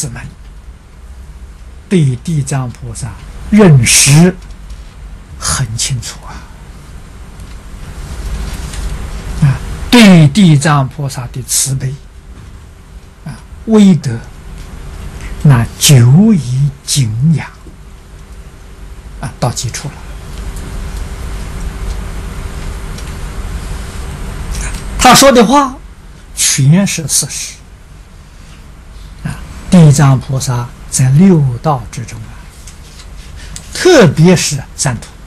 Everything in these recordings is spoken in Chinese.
子们对地藏菩萨认识很清楚对地藏菩萨的慈悲威德，那久已敬仰到基础了。他说的话全是事实地藏菩萨在六道之中特别是三途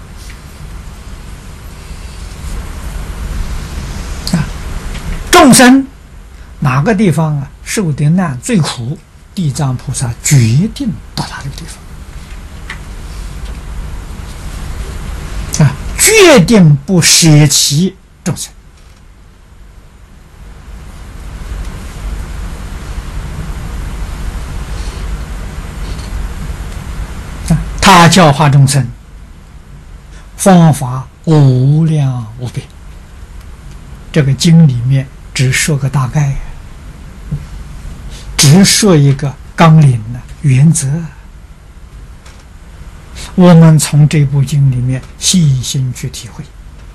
众生哪个地方受的难最苦，地藏菩萨决定到那个地方决定不舍弃众生他教化众生方法无量无边，这个经里面只说个大概，只说一个纲领的原则。我们从这部经里面细心去体会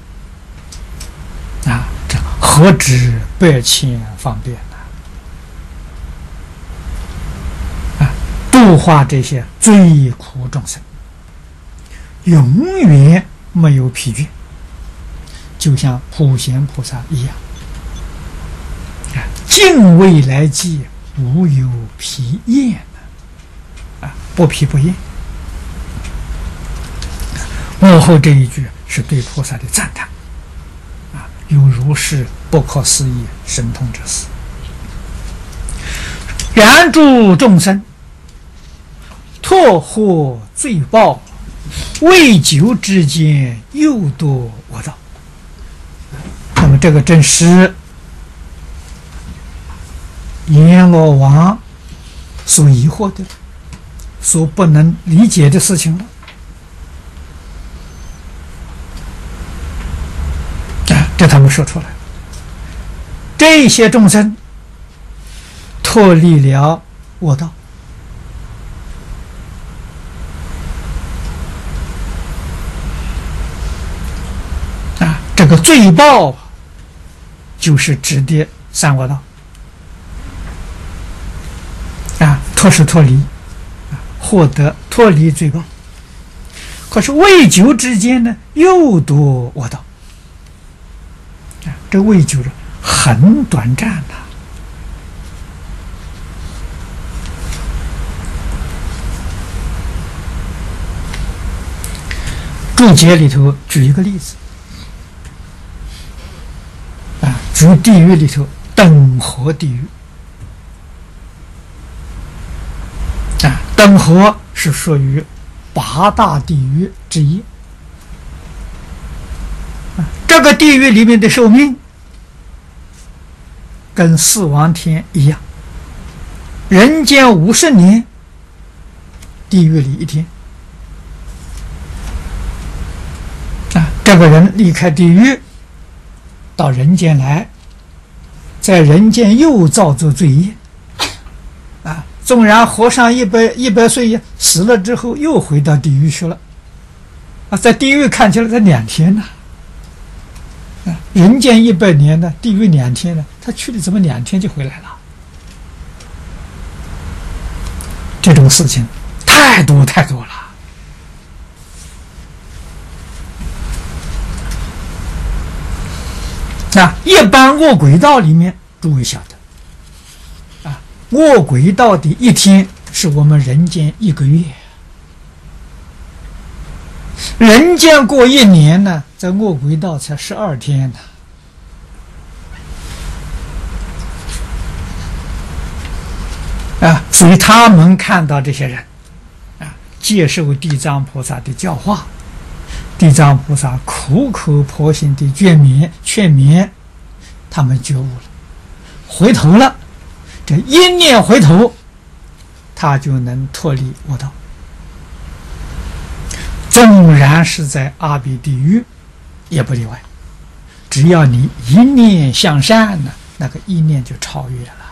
这何止百千方便度化这些最苦众生，永远没有疲倦，就像普贤菩萨一样尽未来际，无有疲厌不疲不厌。幕后这一句是对菩萨的赞叹有如是不可思议神通之事。然诸众生脱获罪报，未久之间又堕我道。那么这个正是阎罗王所疑惑的，所不能理解的事情了这他们说出来，这些众生脱离了我道这个罪报就是指的三恶道脱是脱离获得脱离罪报，可是未久之间呢又堕我道这未久很短暂注解里头举一个例子举地狱里头等活地狱等活是属于八大地狱之一这个地狱里面的寿命跟四王天一样，人间50年，地狱里1天这个人离开地狱到人间来，在人间又造作罪业纵然活上100岁，死了之后又回到地狱去了在地狱看起来才2天呢人间100年呢，地狱2天呢，他去了怎么2天就回来了？这种事情太多太多了一般卧轨道里面诸位晓得卧轨道的1天是我们人间1个月，人间过1年呢，在卧轨道才12天呢所以他们看到这些人接受地藏菩萨的教化，地藏菩萨苦口婆心的劝勉他们觉悟了，回头了，这一念回头他就能脱离我道。纵然是在阿鼻地狱也不例外，只要你一念向善呢，那个一念就超越了